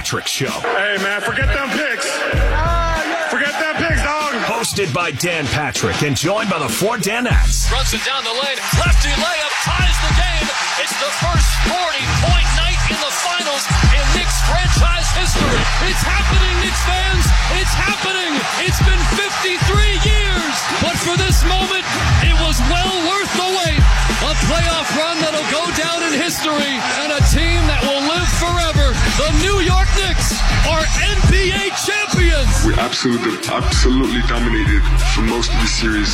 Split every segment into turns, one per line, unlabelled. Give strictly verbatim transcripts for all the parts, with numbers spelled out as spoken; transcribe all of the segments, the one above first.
Patrick Show.
Hey, man, forget them picks. Forget them picks, dog.
Hosted by Dan Patrick and joined by the four Danettes.
Runs it down the lane. Lefty layup ties the game. It's the first forty-point night in the finals in Knicks franchise history. It's happening, Knicks fans. It's happening. It's been fifty-three years. But for this moment, it was well worth the wait. A playoff run that'll go down in history and a team that will live forever. The New York Knicks are N B A champions.
We absolutely, absolutely dominated for most of the series.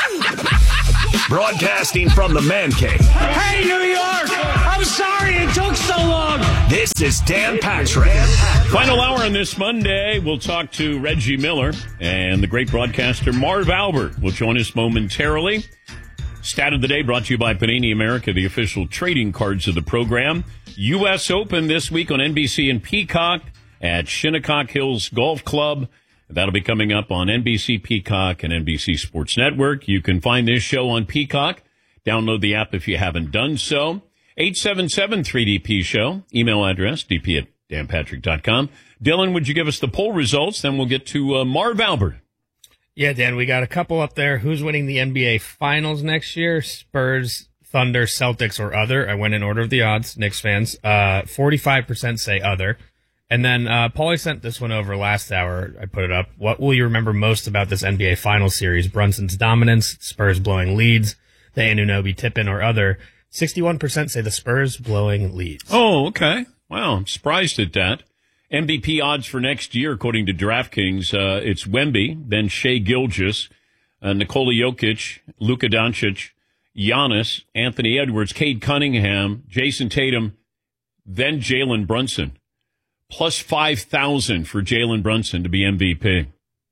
Broadcasting from the Man Cave.
Hey, New York! I'm sorry it took so long.
This is Dan Patrick.
Final hour on this Monday. We'll talk to Reggie Miller, and the great broadcaster Marv Albert will join us momentarily. Stat of the day brought to you by Panini America, the official trading cards of the program. U S Open this week on N B C and Peacock at Shinnecock Hills Golf Club. That'll be coming up on N B C, Peacock, and N B C Sports Network. You can find this show on Peacock. Download the app if you haven't done so. eight seven seven three D P show. Email address, d p at dan patrick dot com. Dylan, would you give us the poll results? Then we'll get to uh, Marv Albert.
Yeah, Dan, we got a couple up there. Who's winning the N B A Finals next year? Spurs, Thunder, Celtics, or other? I went in order of the odds, Knicks fans. Uh, forty-five percent say other. And then uh, Paulie sent this one over last hour. I put it up. What will you remember most about this N B A Finals series? Brunson's dominance, Spurs blowing leads, the Anunoby tip-in, or other? sixty-one percent say the Spurs blowing leads.
Oh, okay. Wow, I'm surprised at that. M V P odds for next year, according to DraftKings, uh, it's Wemby, then Shai Gilgeous, uh, Nikola Jokic, Luka Doncic, Giannis, Anthony Edwards, Cade Cunningham, Jason Tatum, then Jalen Brunson. Plus five thousand for Jalen Brunson to be M V P.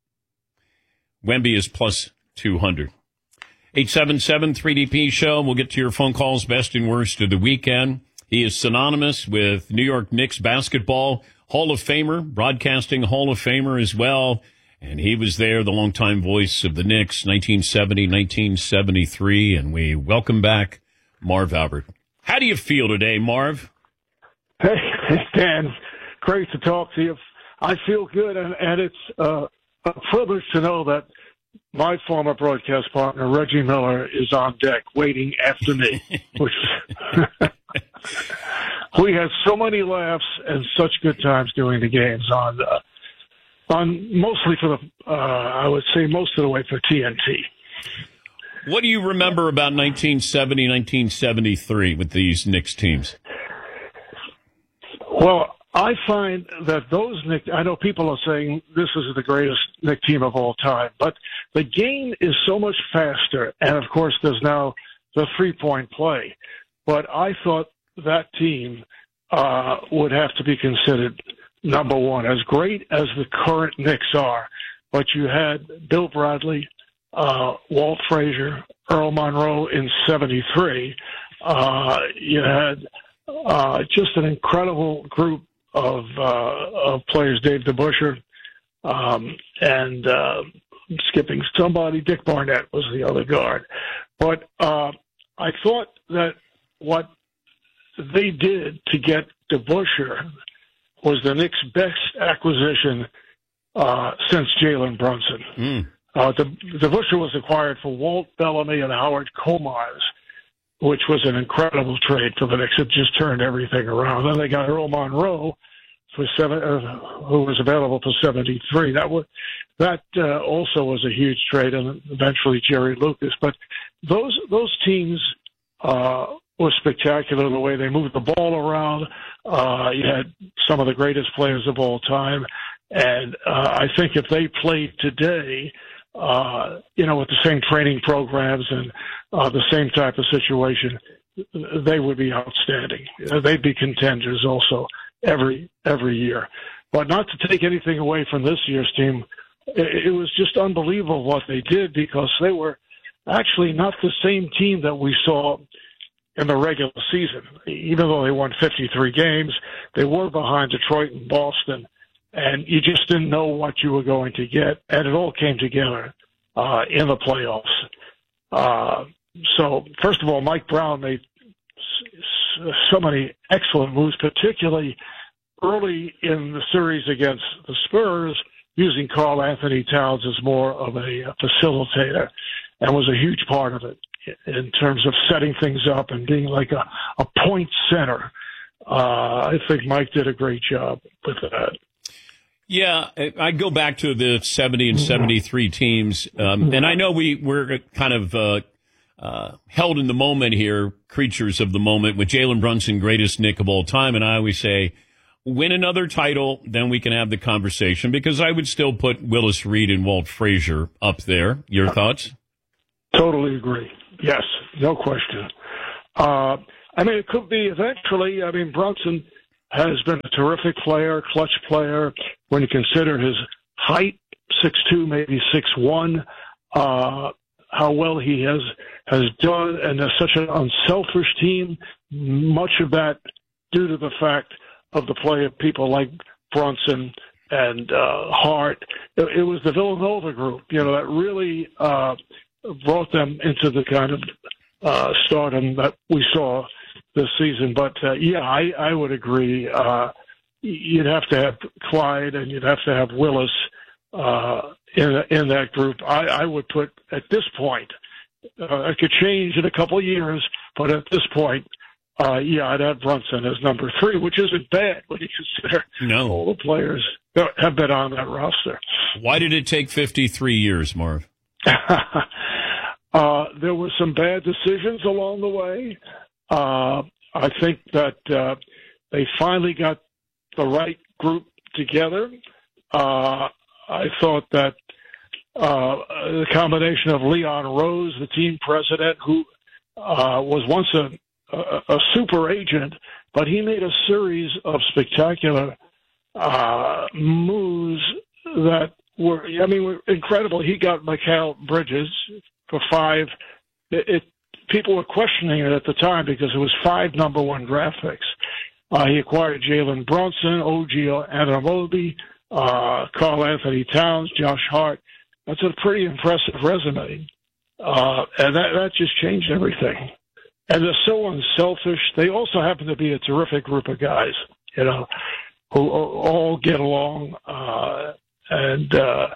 Wemby is plus two hundred. eight seven seven three D P show. We'll get to your phone calls, best and worst of the weekend. He is synonymous with New York Knicks basketball. Hall of Famer, broadcasting Hall of Famer as well. And he was there, the longtime voice of the Knicks, nineteen seventy, nineteen seventy-three. And we welcome back Marv Albert. How do you feel today, Marv?
Hey, Dan, great to talk to you. I feel good, and, and it's uh, a privilege to know that my former broadcast partner, Reggie Miller, is on deck waiting after me. Which we had so many laughs and such good times doing the games on, uh, on mostly for the, uh, I would say most of the way for T N T.
What do you remember about nineteen seventy, nineteen seventy-three with these Knicks teams?
Well, I find that those Knicks, I know people are saying this is the greatest Knicks team of all time, but the game is so much faster, and of course there's now the three-point play. But I thought that team uh, would have to be considered number one, as great as the current Knicks are. But you had Bill Bradley, uh, Walt Frazier, Earl Monroe in seventy-three. Uh, you had uh, just an incredible group of uh, of players, Dave DeBusschere, um, and uh, skipping somebody, Dick Barnett was the other guard. But uh, I thought that what they did to get DeBusschere was the Knicks' best acquisition uh, since Jalen Brunson.
Mm.
Uh, the, DeBusschere was acquired for Walt Bellamy and Howard Komars, which was an incredible trade for the Knicks. It just turned everything around. Then they got Earl Monroe, for seven, uh, who was available for seventy-three. That was that uh, also was a huge trade, and eventually Jerry Lucas. But those those teams uh, were spectacular the way they moved the ball around. Uh, you had some of the greatest players of all time, and uh, I think if they played today, uh, you know, with the same training programs and uh, the same type of situation, they would be outstanding. They'd be contenders also every every year. But not to take anything away from this year's team, it, it was just unbelievable what they did, because they were actually not the same team that we saw in the regular season. Even though they won fifty-three games, they were behind Detroit and Boston, and you just didn't know what you were going to get, and it all came together uh, in the playoffs. Uh, so, first of all, Mike Brown made so many excellent moves, particularly early in the series against the Spurs, using Karl Anthony Towns as more of a facilitator, and was a huge part of it in terms of setting things up and being like a, a point center. Uh, I think Mike did a great job with that.
Yeah, I go back to the seventy and seventy-three teams, um, and I know we, we're kind of uh, uh, held in the moment here, creatures of the moment, with Jalen Brunson, greatest Knick of all time, and I always say, win another title, then we can have the conversation, because I would still put Willis Reed and Walt Frazier up there. Your thoughts?
Totally agree. Yes, no question. Uh, I mean, it could be eventually. I mean, Brunson has been a terrific player, clutch player, when you consider his height, six two, maybe six one, uh, how well he has has done, and there's such an unselfish team, much of that due to the fact of the play of people like Brunson and uh, Hart. It, it was the Villanova group, you know, that really uh, brought them into the kind of uh, stardom that we saw this season. But, uh, yeah, I, I would agree. Uh, you'd have to have Clyde and you'd have to have Willis uh, in, in that group. I, I would put, at this point, uh, it could change in a couple of years, but at this point, uh, yeah, I'd have Brunson as number three, which isn't bad when you consider
no.
all the players that have been on that roster.
Why did it take fifty-three years, Marv?
uh, there were some bad decisions along the way. Uh, I think that uh, they finally got the right group together. Uh, I thought that uh, the combination of Leon Rose, the team president, who uh, was once a, a, a super agent, but he made a series of spectacular uh, moves that were, I mean, were incredible. He got Mikal Bridges for five. It, it People were questioning it at the time because it was five number one draft picks. Uh, he acquired Jalen Brunson, O G Anunoby, uh, Karl Anthony Towns, Josh Hart. That's a pretty impressive resume. Uh, and that, that just changed everything. And they're so unselfish. They also happen to be a terrific group of guys, you know, who all get along. Uh, and uh,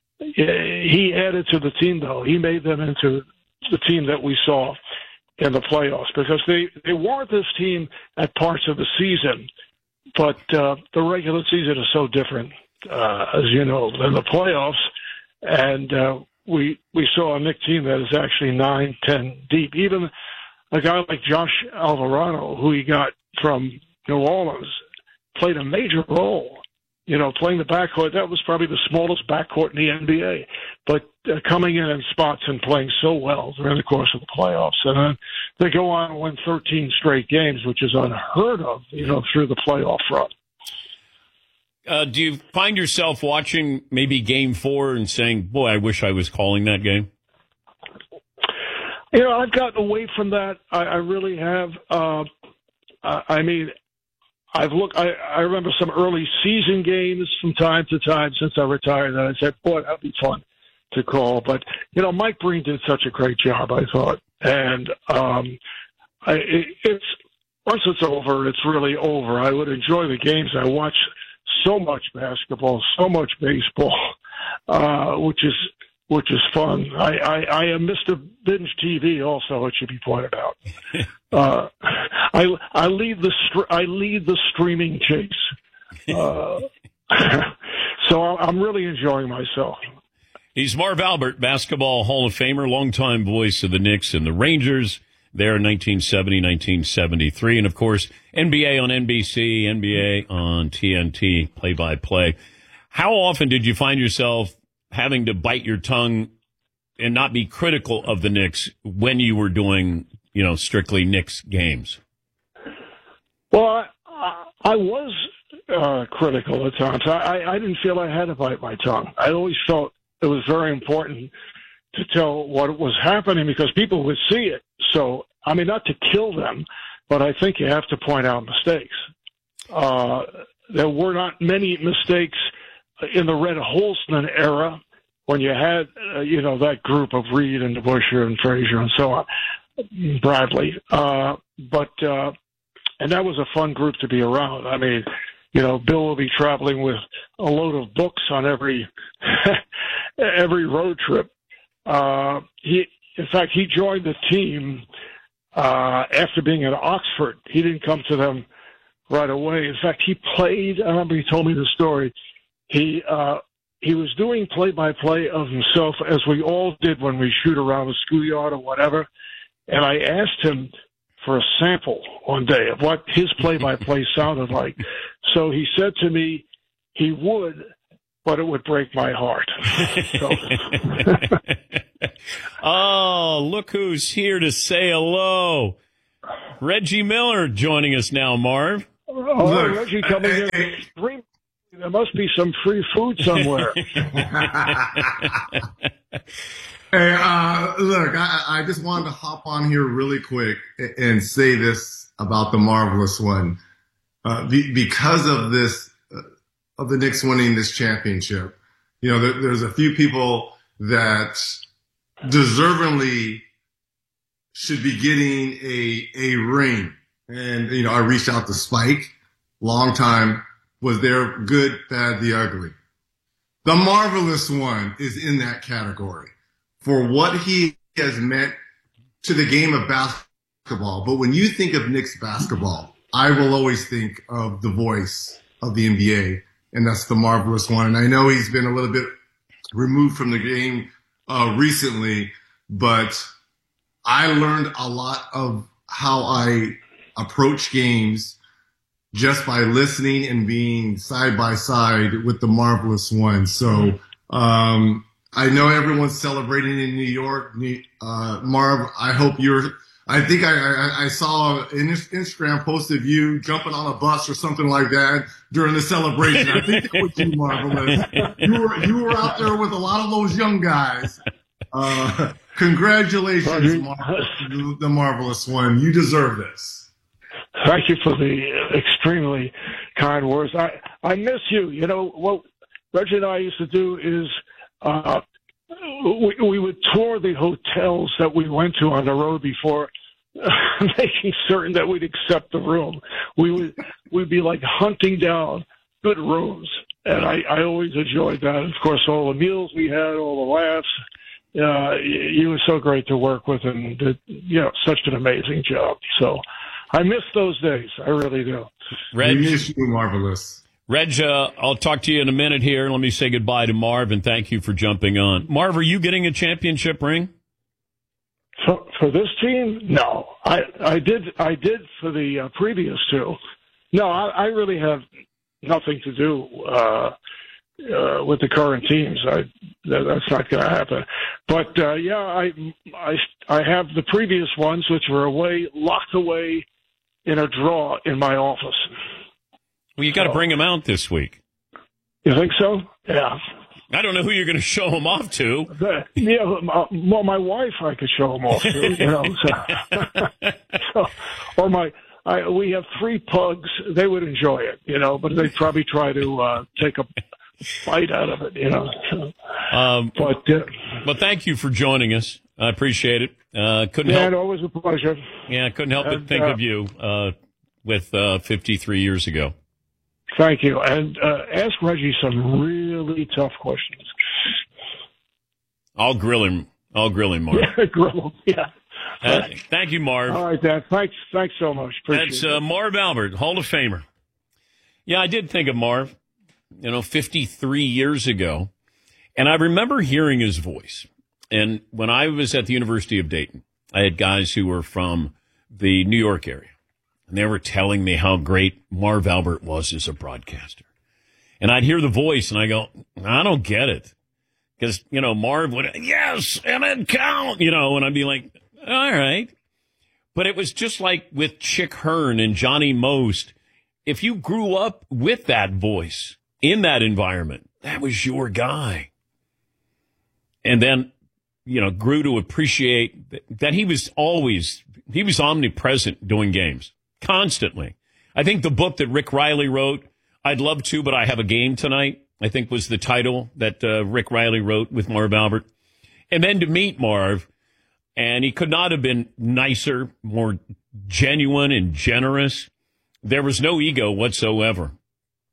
he added to the team, though. He made them into the team that we saw in the playoffs, because they, they weren't this team at parts of the season, but uh, the regular season is so different, uh, as you know, than the playoffs. And uh, we we saw a Knick team that is actually nine, ten deep. Even a guy like Josh Alvarado, who he got from New Orleans, played a major role. You know, playing the backcourt, that was probably the smallest backcourt in the N B A. But uh, coming in in spots and playing so well during the course of the playoffs. And then they go on and win thirteen straight games, which is unheard of, you know, through the playoff run.
Uh, do you find yourself watching maybe game four and saying, boy, I wish I was calling that game?
You know, I've gotten away from that. I, I really have. Uh, I mean, I've looked. I, I remember some early season games from time to time since I retired, and I said, "Boy, that'd be fun to call." But you know, Mike Breen did such a great job, I thought, and um, I, it, it's once it's over, it's really over. I would enjoy the games. I watch so much basketball, so much baseball, uh, which is which is fun. I, I, I am Mister Binge T V, also. It should be pointed out. Uh, I I lead the str- I lead the streaming chase, uh, so I'm really enjoying myself.
He's Marv Albert, Basketball Hall of Famer, longtime voice of the Knicks and the Rangers there in nineteen seventy, nineteen seventy-three, and of course N B A on N B C, N B A on T N T, play-by-play. How often did you find yourself having to bite your tongue and not be critical of the Knicks when you were doing, you know, strictly Knicks games?
Well, I, I was uh, critical at times. I, I didn't feel I had to bite my tongue. I always felt it was very important to tell what was happening because people would see it. So, I mean, not to kill them, but I think you have to point out mistakes. Uh, there were not many mistakes in the Red Holzman era when you had, uh, you know, that group of Reed and DeBusschere and Frazier and so on, Bradley. Uh, but, uh, and that was a fun group to be around. I mean, you know, Bill will be traveling with a load of books on every every road trip. Uh, he, in fact, he joined the team uh, after being at Oxford. He didn't come to them right away. In fact, he played. I remember he told me the story. He uh, he was doing play-by-play of himself, as we all did when we shoot around the schoolyard or whatever. And I asked him for a sample one day of what his play-by-play sounded like. So he said to me he would, but it would break my heart. So.
Oh, look who's here to say hello. Reggie Miller joining us now, Marv.
Oh, look, Reggie coming in. Three, there must be some free food somewhere.
Hey, uh, look, I, I just wanted to hop on here really quick and say this about the Marvelous One. Uh, be, because of this, uh, of the Knicks winning this championship, you know, there, there's a few people that deservingly should be getting a, a ring. And, you know, I reached out to Spike, long time, was there, good, bad, the ugly. The Marvelous One is in that category for what he has meant to the game of basketball. But when you think of Knicks basketball, I will always think of the voice of the N B A, and that's the Marvelous One. And I know he's been a little bit removed from the game uh, recently, but I learned a lot of how I approach games just by listening and being side by side with the Marvelous One. So um, I know everyone's celebrating in New York. Uh, Marv, I hope you're – I think I, I, I saw an Instagram post of you jumping on a bus or something like that during the celebration. I think that was you, Marvelous. You were, you were out there with a lot of those young guys. Uh, congratulations, Marvelous, the Marvelous One. You deserve this.
Thank you for the extremely kind words. I, I miss you. You know, what Reggie and I used to do is uh, we, we would tour the hotels that we went to on the road before, uh, making certain that we'd accept the room. We would we'd be like hunting down good rooms, and I, I always enjoyed that. Of course, all the meals we had, all the laughs. Uh, you were so great to work with, and did, you know, such an amazing job. So I miss those days. I really do.
Reg,
we miss you, Marvelous.
Reg, uh, I'll talk to you in a minute here. Let me say goodbye to Marv, and thank you for jumping on. Marv, are you getting a championship ring?
For, for this team? No. I, I did I did for the uh, previous two. No, I, I really have nothing to do uh, uh, with the current teams. I, that, that's not going to happen. But, uh, yeah, I, I, I have the previous ones, which were away, locked away in a drawer in my office.
Well, you got to so, bring them out this week.
You think so? Yeah.
I don't know who you're going to show them off to.
The, yeah, well, my wife I could show them off to, you know. So, so, or my, I, we have three pugs. They would enjoy it, you know, but they'd probably try to uh, take a bite out of it, you know.
Um,
but, uh,
but thank you for joining us. I appreciate it. Uh, couldn't
yeah,
help.
always a pleasure.
Yeah, couldn't help
and,
but think
uh,
of you uh, with uh, fifty-three years ago.
Thank you. And uh, ask Reggie some really tough questions.
I'll grill him. I'll grill him, Marv.
Yeah, grill him, yeah.
Uh, thank you, Marv.
All right, Dan. Thanks, thanks so much. Appreciate
That's
it.
uh, Marv Albert, Hall of Famer. Yeah, I did think of Marv, you know, fifty-three years ago. And I remember hearing his voice. And when I was at the University of Dayton, I had guys who were from the New York area. And they were telling me how great Marv Albert was as a broadcaster. And I'd hear the voice, and I go, I don't get it. Because, you know, Marv would, yes, and then count, you know, and I'd be like, all right. But it was just like with Chick Hearn and Johnny Most. If you grew up with that voice in that environment, that was your guy. And then, you know, grew to appreciate that he was always, he was omnipresent doing games. Constantly. I think the book that Rick Riley wrote, I'd love to, but I have a game tonight, I think was the title that uh, Rick Riley wrote with Marv Albert. And then to meet Marv, and he could not have been nicer, more genuine and generous. There was no ego whatsoever.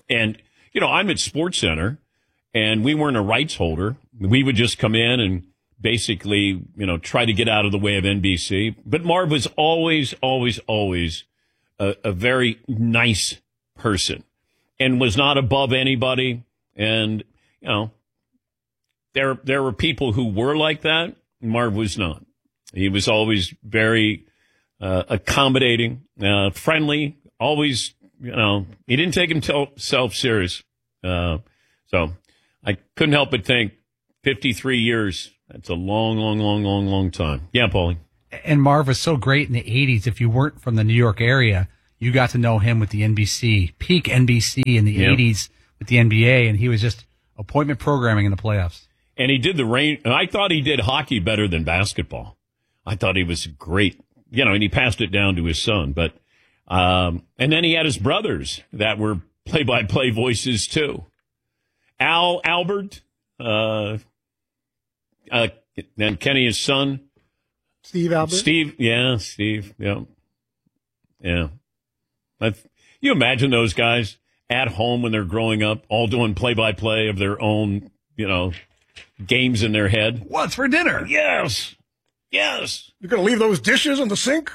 And, you know, I'm at Sports Center, and we weren't a rights holder. We would just come in and basically, you know, try to get out of the way of N B C. But Marv was always, always, always a, a very nice person and was not above anybody. And, you know, there there were people who were like that. Marv was not. He was always very uh, accommodating, uh, friendly, always, you know, he didn't take himself serious. Uh, so I couldn't help but think fifty-three years, that's a long, long, long, long, long time. Yeah, Paulie.
And Marv was so great in the eighties. If you weren't from the New York area, you got to know him with the N B C, peak N B C in the yep. eighties with the N B A, and he was just appointment programming in the playoffs.
And he did the rain. I thought he did hockey better than basketball. I thought he was great, you know, and he passed it down to his son. But um, and then he had his brothers that were play-by-play voices too. Al Albert, uh, uh, and Kenny, his son,
Steve Albert.
Steve, yeah, Steve, yeah, yeah. I've, you imagine those guys at home when they're growing up, all doing play-by-play of their own, you know, games in their head.
What's for dinner?
Yes. Yes.
You're going to leave those dishes in the sink?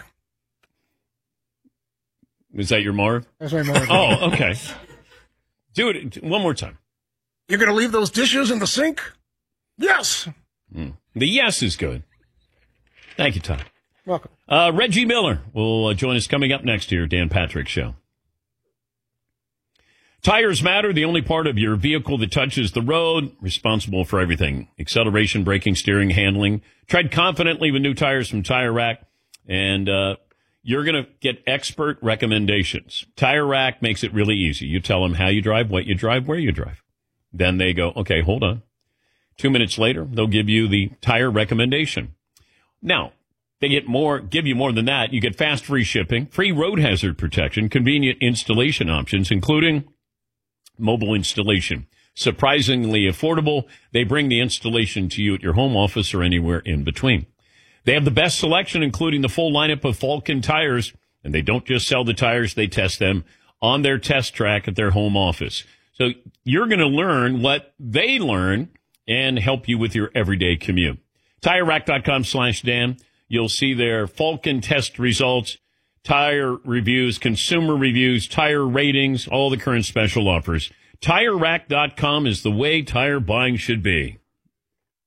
Is that your Marv?
That's my Marv.
Oh, okay. Do it one more time.
You're going to leave those dishes in the sink? Yes.
Mm. The yes is good. Thank you, Tom.
Welcome.
Uh, Reggie Miller will uh, join us coming up next here, Dan Patrick Show. Tires matter, the only part of your vehicle that touches the road, responsible for everything. Acceleration, braking, steering, handling. Tread confidently with new tires from Tire Rack, and uh, you're going to get expert recommendations. Tire Rack makes it really easy. You tell them how you drive, what you drive, where you drive. Then they go, okay, hold on. Two minutes later, they'll give you the tire recommendation. Now, they get more, give you more than that. You get fast free shipping, free road hazard protection, convenient installation options, including mobile installation. Surprisingly affordable. They bring the installation to you at your home office or anywhere in between. They have the best selection, including the full lineup of Falken tires. And they don't just sell the tires, they test them on their test track at their home office. So you're going to learn what they learn and help you with your everyday commute. TireRack.com slash Dan. You'll see their Falken test results, tire reviews, consumer reviews, tire ratings, all the current special offers. Tire Rack dot com is the way tire buying should be.